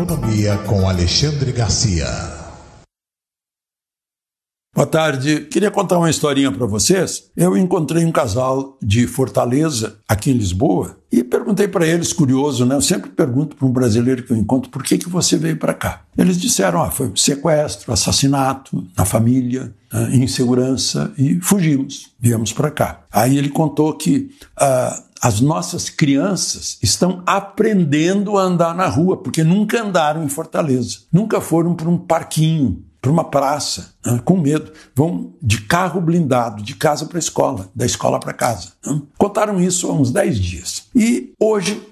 Economia com Alexandre Garcia. Boa tarde, queria contar uma historinha para vocês. Eu encontrei um casal de Fortaleza, aqui em Lisboa, e perguntei para eles, curioso, né? Eu sempre pergunto para um brasileiro que eu encontro, por que você veio para cá? Eles disseram, foi sequestro, assassinato na família, insegurança, e fugimos, viemos para cá. Aí ele contou que as nossas crianças estão aprendendo a andar na rua, porque nunca andaram em Fortaleza, nunca foram para um parquinho, para uma praça, com medo. Vão de carro blindado, de casa para a escola, da escola para casa. Contaram isso há uns 10 dias. E hoje,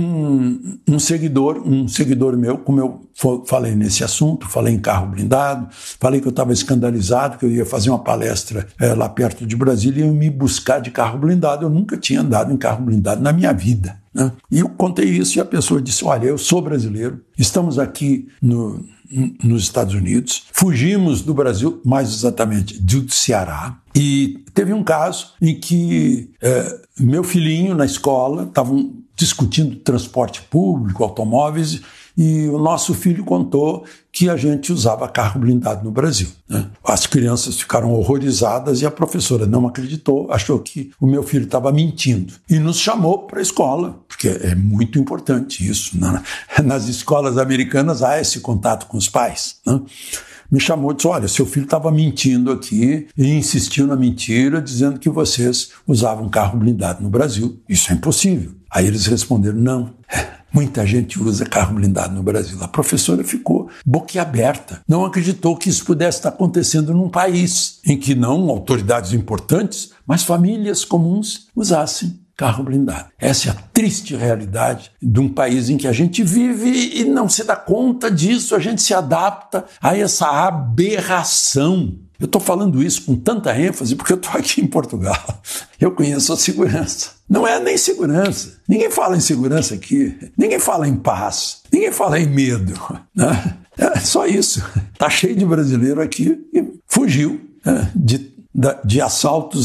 um seguidor meu, como eu falei nesse assunto, falei em carro blindado, falei que eu estava escandalizado, que eu ia fazer uma palestra lá perto de Brasília e ia me buscar de carro blindado. Eu nunca tinha andado em carro blindado na minha vida. E eu contei isso e a pessoa disse, olha, eu sou brasileiro, estamos aqui nos Estados Unidos, fugimos do Brasil, mais exatamente do Ceará, e teve um caso em que meu filhinho na escola estavam discutindo transporte público, automóveis, e o nosso filho contou que a gente usava carro blindado no Brasil. As crianças ficaram horrorizadas e a professora não acreditou, achou que o meu filho estava mentindo e nos chamou para a escola, porque é muito importante isso. Nas escolas americanas há esse contato com os pais. Me chamou e disse, olha, seu filho estava mentindo aqui e insistiu na mentira, dizendo que vocês usavam carro blindado no Brasil. Isso é impossível. Aí eles responderam, não, muita gente usa carro blindado no Brasil. A professora ficou boquiaberta, não acreditou que isso pudesse estar acontecendo num país em que não autoridades importantes, mas famílias comuns usassem carro blindado. Essa é a triste realidade de um país em que a gente vive e não se dá conta disso, a gente se adapta a essa aberração. Eu estou falando isso com tanta ênfase porque eu estou aqui em Portugal. Eu conheço a segurança. Não é nem segurança. Ninguém fala em segurança aqui. Ninguém fala em paz. Ninguém fala em medo. É só isso. Está cheio de brasileiro aqui e fugiu de assaltos